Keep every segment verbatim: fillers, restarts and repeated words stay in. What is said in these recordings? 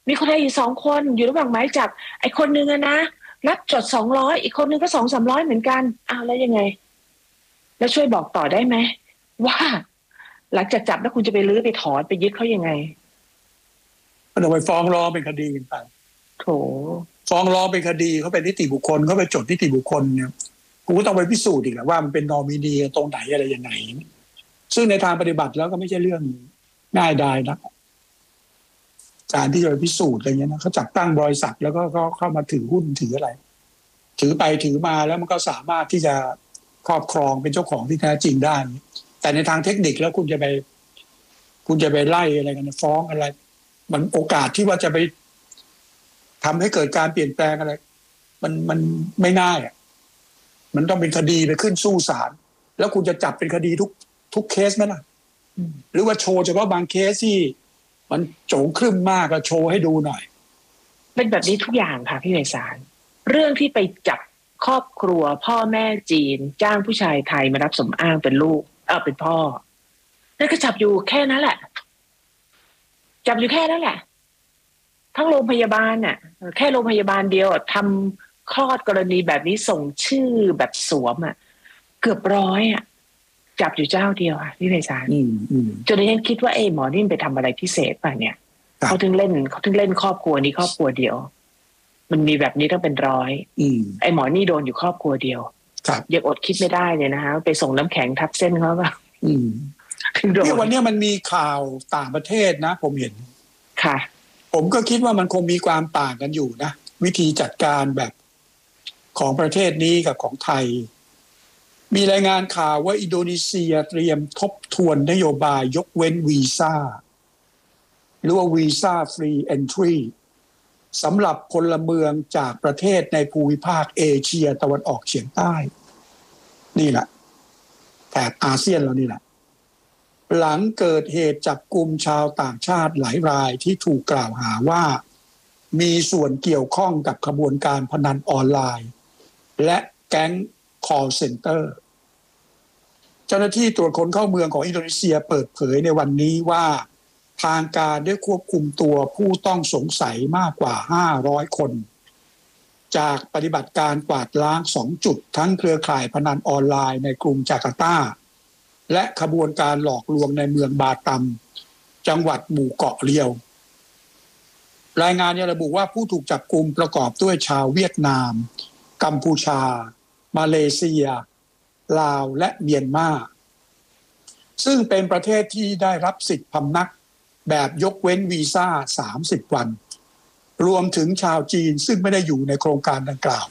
มีคนไทยอยู่สองคนอยู่ระหว่างหมายจับไอ้คนนึงอะนะรับจดสองร้อยอีกคนนึงก็สองสามร้อยเหมือนกันอ้าวแล้วยังไงแล้วช่วยบอกต่อได้ไหมว่าหลังจากจับแล้วคุณจะไปรื้อไปถอนไปยึดเขายังไงก็ต้องไปฟ้องร้องเป็นคดีกันไปโถฟ้องร้องเป็นคดีเขาเป็นนิติบุคคลเขาไปจดนิติบุคคลเนี่ยกูก็ต้องไปพิสูจน์อีกแหละว่ามันเป็นนอมินีตรงไหนอะไรยังไงซึ่งในทางปฏิบัติแล้วก็ไม่ใช่เรื่องง่ายดายนะการที่จะไปพิสูจน์อะไรเงี้ยนะเขาจัดตั้งบริษัทแล้วก็เข้ามาถือหุ้นถืออะไรถือไปถือมาแล้วมันก็สามารถที่จะครอบครองเป็นเจ้าของที่แท้จริงได้แต่ในทางเทคนิคแล้วคุณจะไปคุณจะไปไล่อะไรกันฟ้องอะไรมันโอกาสที่ว่าจะไปทำให้เกิดการเปลี่ยนแปลงอะไรมันมันไม่น่าอ่ะมันต้องเป็นคดีไปขึ้นสู้ศาลแล้วคุณจะจับเป็นคดีทุกทุกเคสไหมล่ะหรือว่าโชว์เฉพาะบางเคสที่มันโจงครึ่มมากก็โชว์ให้ดูหน่อยเป็นแบบนี้ทุกอย่างค่ะพี่ไพศาลเรื่องที่ไปจับครอบครัวพ่อแม่จีนจ้างผู้ชายไทยมารับสมอ้างเป็นลูกเออเป็นพ่อนั่นก็จับอยู่แค่นั้นแหละจับอยู่แค่นั้นแหละทั้งโรงพยาบาลน่ะแค่โรงพยาบาลเดียวทำคลอดกรณีแบบนี้ส่งชื่อแบบสวมอ่ะเกือบร้อยอ่ะจับอยู่เจ้าเดียวอ่ะพี่ไพศาลจนดิฉันคิดว่าเอ้หมอนี่ไปทำอะไรพิเศษป่ะเนี่ยเขาถึงเล่นเขาถึงเล่นครอบครัวนี้ครอบครัวเดียวมันมีแบบนี้ต้องเป็นร้อยไอ้หมอนี่โดนอยู่ครอบครัวเดียวยังอดคิดไม่ได้เลยนะคะไปส่งน้ำแข็งทับเส้นเขาป่ะที่วันนี้มันมีข่าวต่างประเทศนะผมเห็นค่ะผมก็คิดว่ามันคงมีความต่างกันอยู่นะวิธีจัดการแบบของประเทศนี้กับของไทยมีรายงานข่าวว่าอินโดนีเซียเตรียมทบทวนนโยบายยกเว้นวีซ่าหรือว่าวีซ่าฟรีเอนทรีสำหรับพลเมืองจากประเทศในภูมิภาคเอเชียตะวันออกเฉียงใต้นี่แหละแถบอาเซียนเรานี่แหละหลังเกิดเหตุจับกุมชาวต่างชาติหลายรายที่ถูกกล่าวหาว่ามีส่วนเกี่ยวข้องกับขบวนการพนันออนไลน์และแก๊ง call center เจ้าหน้าที่ตรวจคนเข้าเมืองของอินโดนีเซียเปิดเผยในวันนี้ว่าทางการได้ควบคุมตัวผู้ต้องสงสัยมากกว่าห้าร้อยคนจากปฏิบัติการกวาดล้างสองจุดทั้งเครือข่ายพนันออนไลน์ในกรุงจาการ์ตาและขบวนการหลอกลวงในเมืองบาตัมจังหวัดหมู่เกาะเรียวรายงานยังระบุว่าผู้ถูกจับกุมประกอบด้วยชาวเวียดนามกัมพูชามาเลเซียลาวและเมียนมาซึ่งเป็นประเทศที่ได้รับสิทธิพำนักแบบยกเว้นวีซ่าสามสิบวันรวมถึงชาวจีนซึ่งไม่ได้อยู่ในโครงการดังกล่าว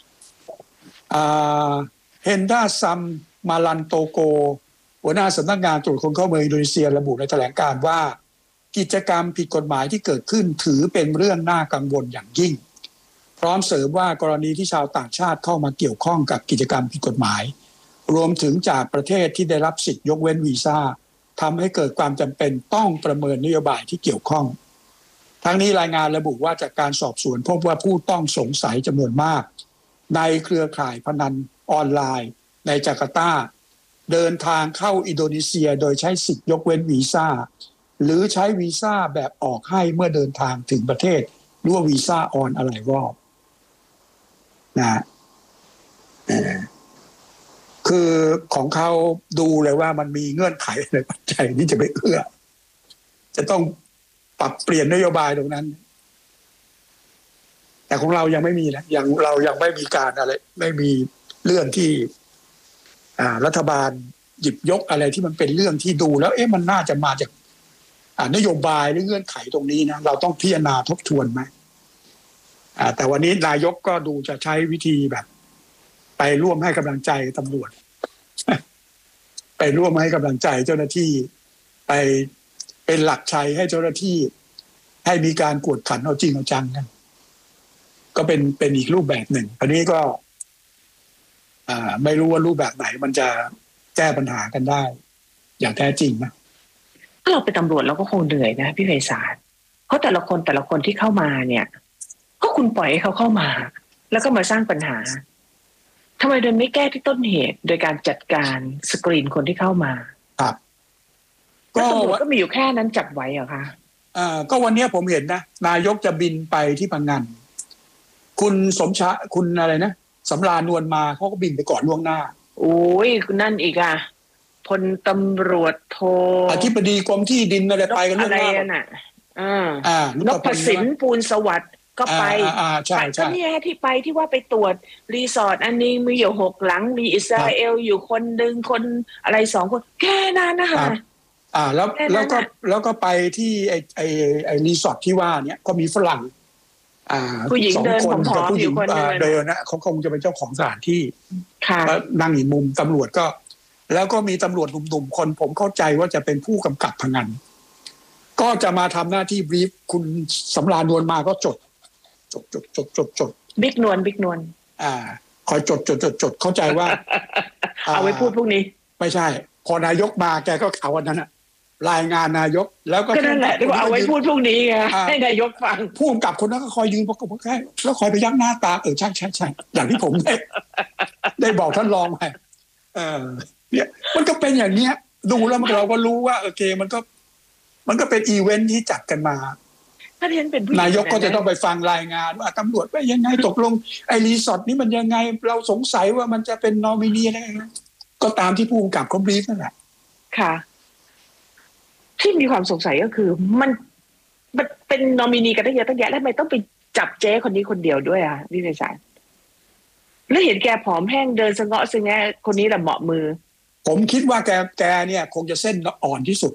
เฮนดาซัมมาลันโตโกหัวหน้าสำนักงานตรวจคนเข้าเมืองอินโดนีเซียระบุในแถลงการณ์ว่ากิจกรรมผิดกฎหมายที่เกิดขึ้นถือเป็นเรื่องน่ากังวลอย่างยิ่งพร้อมเสริมว่ากรณีที่ชาวต่างชาติเข้ามาเกี่ยวข้องกับกิจกรรมผิดกฎหมายรวมถึงจากประเทศที่ได้รับสิทธิยกเว้นวีซ่าทำให้เกิดความจำเป็นต้องประเมินนโยบายที่เกี่ยวข้องทั้งนี้รายงานระบุว่าจากการสอบสวนพบว่าผู้ต้องสงสัยจำนวนมากในเครือข่ายพนันออนไลน์ในจาการ์ตาเดินทางเข้าอินโดนีเซียโดยใช้สิทธิยกเว้นวีซ่าหรือใช้วีซ่าแบบออกให้เมื่อเดินทางถึงประเทศหรือว่าวีซ่าออนอะไรรอบนะคือของเขาดูเลยว่ามันมีเงื่อนไขอะไรปัจจัยที่จะไปเอื้อจะต้องปรับเปลี่ยนนโยบายตรงนั้นแต่ของเรายังไม่มีนะยังเรายังไม่มีการอะไรไม่มีเรื่องที่อ่ารัฐบาลหยิบยกอะไรที่มันเป็นเรื่องที่ดูแล้วเอ๊ะมันน่าจะมาจากอ่านโยบายหรือเงื่อนไขตรงนี้นะเราต้องพิจารณาทบทวนไหมอ่าแต่วันนี้นายกก็ดูจะใช้วิธีแบบไปร่วมให้กำลังใจตำรวจ ไปร่วมให้กำลังใจเจ้าหน้าที่ไปเป็นหลักชัยให้เจ้าหน้าที่ให้มีการกวดขันเอาจริงเอาจังกันก็เป็นเป็นอีกรูปแบบหนึ่งอันนี้ก็อ่าไม่รู้ว่ารูปแบบไหนมันจะแก้ปัญหากันได้อย่างแท้จริงนะถ้าเราเป็นตำรวจเราก็คงเหนื่อยนะพี่ไพศาลเพราะแต่ละคนแต่ละคนที่เข้ามาเนี่ยก็คุณปล่อยให้เขาเข้ามาแล้วก็มาสร้างปัญหาทำไมโดยไม่แก้ที่ต้นเหตุโดยการจัดการสกรีนคนที่เข้ามาครับก็ตำรวจก็มีอยู่แค่นั้นจับไว้เหรอคะอ่าก็วันนี้ผมเห็นนะนายกจะบินไปที่พังงานคุณสมชาคุณอะไรนะสำราญนวลมาเขาก็บินไปก่อนล่วงหน้าโอ้ยนั่นอีกอ่ะพลตำรวจโทอธิบดีกรมที่ดินอะไรไปกันล่วงหน้าหมดน่ะอ่าอ่านพสินปูนสวัสดิ์ก็ไปอ่าใช่ใช่ก็นี่ที่ไปที่ว่าไปตรวจรีสอร์ทอันนี้มีอยู่หกหลังมีอิสราเอลอยู่คนหนึ่งคนอะไรสองคนแค่นั้นนะคะอ่าแล้วแล้วก็แล้วก็ไปที่ไอไอไอรีสอร์ทที่ว่าเนี้ยก็มีฝรั่งอ่าผู้หญิงเดินผอมๆผู้หญิงเดินนะเขาคงจะเป็นเจ้าของสถานที่นั่งอีกมุมตำรวจก็แล้วก็มีตำรวจหนุ่มๆคนผมเข้าใจว่าจะเป็นผู้กำกับพังงานก็จะมาทำหน้าที่บรีฟคุณสำราญนวลมาก็จดจดจดจดจดจดบิ๊กนวลบิ๊กนวลอ่าคอยจดจดจดจดเข้าใจว่าเอาไว้พูดพวกนี้ไม่ใช่พอนายกมาแกก็ข่าววันนั้นอะรายงานนายกแล้วก็นั่นแหละที่ว่าเอาไว้พูดพวกนี้ไงให้นายกฟังผู้กำกับคนนั้นก็คอยยืนประกบแค่แล้วคอยไปยักหน้าตาเออใช่ใช่ใช่อย่างที่ผมได้ได้บอกท่านรองไปเออเนี่ยมันก็เป็นอย่างเนี้ยดูแล้วเราก็รู้ว่าโอเคมันก็มันก็เป็นอีเวนท์ที่จัดกันมาถ้าเรียนเป็นผู้นายกก็จะต้องไปฟังรายงานว่าตำรวจว่ายังไงตกลงไอ้รีสอร์ทนี้มันยังไงเราสงสัยว่ามันจะเป็นนอมินีอะไรก็ตามที่ผู้กำกับเขาบรีฟนั่นแหละค่ะที่มีความสงสัยก็คือมันมันเป็นนอมินีกันตั้งเยอะตั้งแยะแล้วทำไมต้องไปจับเจ๊คนนี้คนเดียวด้วยอ่ะพี่ไพศาลแล้วเห็นแกผอมแห้งเดินสะเงาะสะแงะคนนี้แหละเหมาะมือผมคิดว่าแกแกเนี่ยคงจะเส้นอ่อนที่สุด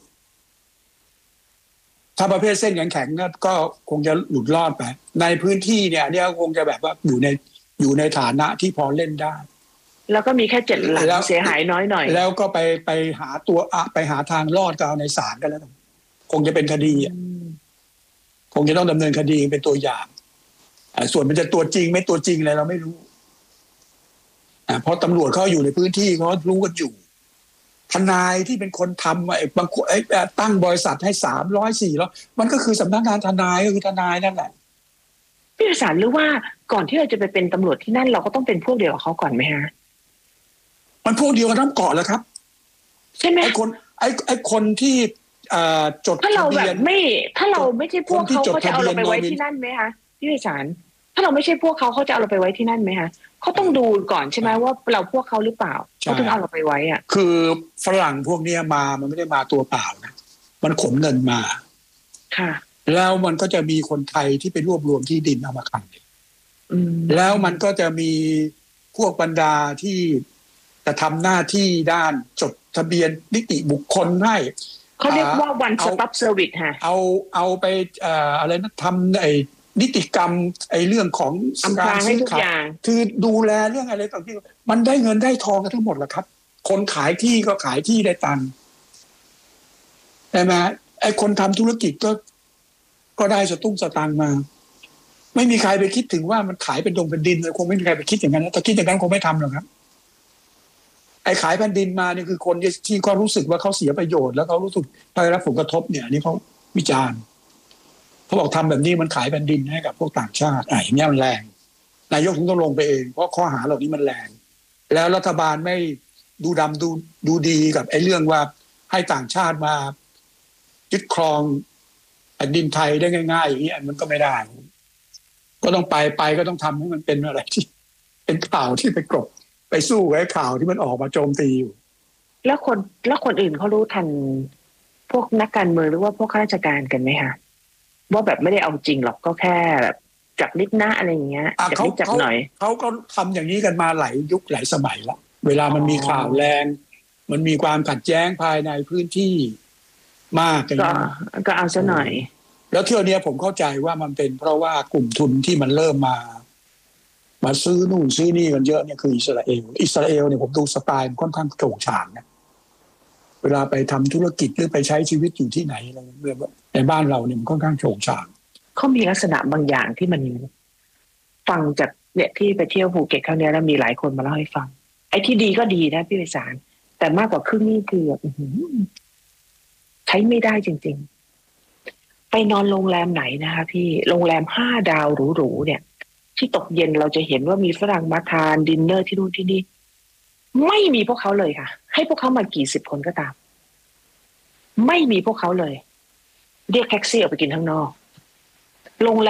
ถ้าประเภทเส้นแข็งๆก็คงจะหลุดรอดไปในพื้นที่เนี่ยเนี่ยคงจะแบบว่าอยู่ในอยู่ในฐานะที่พอเล่นได้แล้วก็มีแค่เจ็ดหลังเสียหายน้อยหน่อยแล้วก็ไปไปหาตัวอะไปหาทางรอดก็เอาในศาลกันแล้วคงจะเป็นคดีอ่ะคงจะต้องดำเนินคดีเป็นตัวอย่างส่วนมันจะตัวจริงไม่ตัวจริงอะไรเราไม่รู้เพราะตำรวจเขาอยู่ในพื้นที่เขารู้กันอยู่ทนายที่เป็นคนทำไอ้บางคนไอ้ตั้งบริษัทให้สามร้อยสี่แล้วมันก็คือสำนักงานทนายก็คือทนายนั่นแหละพี่ศาลหรือว่าก่อนที่เราจะไปเป็นตำรวจที่นั่นเราก็ต้องเป็นพวกเดียวกับเขาก่อนไหมฮะมันพวกเดียวกันทั้งเกาะแล้วครับใช่ไหมไอ้คนไอ้ไอ้คนที่จดถ้าเราแบบไม่ถ้าเราไม่ใช่พวกเขาเขาจะเอาเราไปไว้ที่นั่นไหมคะพี่ศาลถ้าเราไม่ใช่พวกเขาเขาจะเอาเราไปไว้ที่นั่นไหมคะเขาต้องดูก่อนใช่ไหมว่าเราพวกเขาหรือเปล่าเขาถึงเอาเราไปไว้อ่ะคือฝรั่งพวกนี้มามันไม่ได้มาตัวเปล่านะมันขนเงินมาค่ะแล้วมันก็จะมีคนไทยที่ไปรวบรวมที่ดินเอามาขายแล้วมันก็จะมีพวกบรรดาที่จะทำหน้าที่ด้านจดทะเบียนนิติบุคคลให้เขาเรียกว่า one stop service ฮะเอาเอาไปอะไรนะทำไอ้นิติกรรมไอ้เรื่องของการซื้อขายคือดูแลเรื่องอะไรต่างๆมันได้เงินได้ทองกันทั้งหมดแหละครับคนขายที่ก็ขายที่ได้ตังค์ใช่ไหมไอ้คนทำธุรกิจก็ก็ได้สตุ้งสตางค์มาไม่มีใครไปคิดถึงว่ามันขายเป็นดงเป็นดินเลยคงไม่มีใครไปคิดอย่างนั้นถ้าคิดอย่างนั้นคงไม่ทำหรอกครับไอ้ขายแผ่นดินมาเนี่ยคือคนที่เขารู้สึกว่าเขาเสียประโยชน์แล้วเขารู้สึกได้รับผลกระทบเนี่ยนี่เขาวิจารณ์เขาบอกทำแบบนี้มันขายแผ่นดินให้กับพวกต่างชาติไอ้เนี่ยมันแรงนายกถึงต้องลงไปเองเพราะข้อหาเหล่านี้มันแรงแล้วรัฐบาลไม่ดูดำดูดูดีกับไอ้เรื่องว่าให้ต่างชาติมายึดครองแผ่นดินไทยได้ง่ายๆอย่างนี้มันก็ไม่ได้ก็ต้องไปไปก็ต้องทำให้มันเป็นอะไรที่เป็นข่าวที่ไปกลบไปสู้ไอ้ข่าวที่มันออกมาโจมตีอยู่แล้วคนแล้วคนอื่นเขารู้ทันพวกนักการเมืองหรือว่าพวกข้าราชการกันไหมคะว่าแบบไม่ได้เอาจริงหรอกก็แค่แบบจับนิดหน้าอะไรอย่างเงี้ยจับนิดจับหน่อยเขาก็ทำอย่างนี้กันมาหลายยุคหลายสมัยละเวลามันมีข่าวแรงมันมีความขัดแย้งภายในพื้นที่มากก็ก็เอาซะหน่อยแล้วเที่ยวนี้ผมเข้าใจว่ามันเป็นเพราะว่ากลุ่มทุนที่มันเริ่มมามาซื้อนู่นซื้อนี่กันเยอะเนี่ยคืออิสราเอลอิสราเอลเนี่ยผมดูสไตล์ค่อนข้างโฉงฉางนะเวลาไปทำธุรกิจหรือไปใช้ชีวิตอยู่ที่ไหนอะไรเรื่องในบ้านเราเนี่ยมันค่อนข้างโฉงฉางเขามีลักษณะบางอย่างที่มันฟังจากเนี่ยที่ไปเที่ยวภูเก็ตครั้งนี้แล้วมีหลายคนมาเล่าให้ฟังไอ้ที่ดีก็ดีนะพี่ไพศาลแต่มากกว่าครึ่งนี่คือใช้ไม่ได้จริงๆไปนอนโรงแรมไหนนะคะพี่โรงแรมห้าดาวหรูๆเนี่ยที่ตกเย็นเราจะเห็นว่ามีฝรั่งมาทานดินเนอร์ที่นู่นที่นี่ไม่มีพวกเขาเลยค่ะให้พวกเขามากี่สิบคนก็ตามไม่มีพวกเขาเลยเรียกแท็กซี่ออกไปกินข้างนอกโรงแรม